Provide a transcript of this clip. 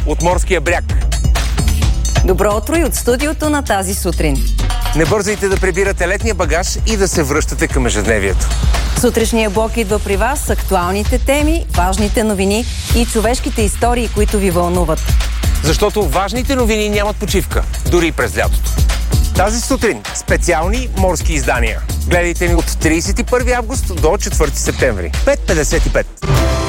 от морския бряг. Добро утро и от студиото на тази сутрин. Не бързайте да прибирате летния багаж и да се връщате към ежедневието. Сутрешния блок идва при вас с актуалните теми, важните новини и човешките истории, които ви вълнуват. Защото важните новини нямат почивка, дори и през лятото. Тази сутрин специални морски издания. Гледайте ни от 31 август до 4 септември. 5:55.